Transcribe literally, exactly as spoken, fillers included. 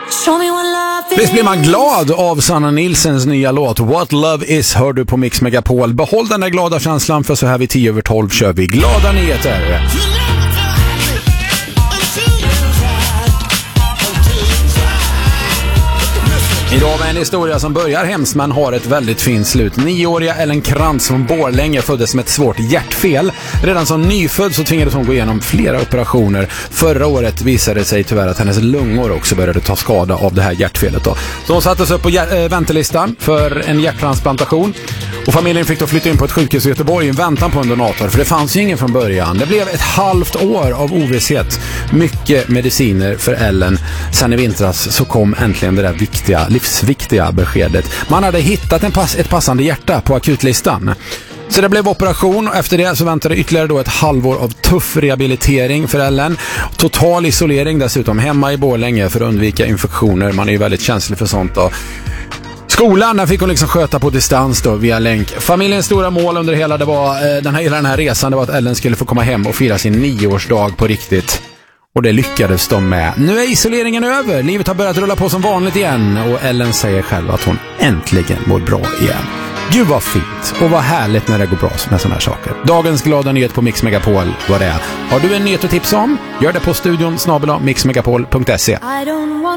Visst blir man glad av Sanna Nilssons nya låt What Love Is, hör du på Mix Megapol. Behåll den där glada känslan, för så här vid tio över tolv kör vi glada nyheter. Idag med en historia som börjar hemskt men har ett väldigt fint slut. Nioåriga Ellen Krantz från Borlänge föddes med ett svårt hjärtfel. Redan som nyfödd så tvingades hon gå igenom flera operationer. Förra året visade det sig tyvärr att hennes lungor också började ta skada av det här hjärtfelet då. Så hon sattes upp på äh, väntelistan för en hjärttransplantation. Och familjen fick då flytta in på ett sjukhus i Göteborg i väntan på en donator, för det fanns ju ingen från början. Det blev ett halvt år av ovisshet. Mycket mediciner för Ellen. Sen i vintras så kom äntligen det där viktiga, livsviktiga beskedet. Man hade hittat en pass, ett passande hjärta på akutlistan. Så det blev operation och efter det så väntade ytterligare då ett halvår av tuff rehabilitering för Ellen. Total isolering dessutom hemma i Borlänge för att undvika infektioner. Man är ju väldigt känslig för sånt då. Skolan, där fick hon liksom sköta på distans då via länk. Familjens stora mål under hela, det var, eh, den, här, hela den här resan det var att Ellen skulle få komma hem och fira sin nioårsdag på riktigt. Och det lyckades de med. Nu är isoleringen över. Livet har börjat rulla på som vanligt igen. Och Ellen säger själv att hon äntligen mår bra igen. Gud vad fint och vad härligt när det går bra med sådana här saker. Dagens glada nyhet på Mix Megapol var det. Har du en nyhet att tipsa om? Gör det på studion snabel-a mixmegapol punkt se.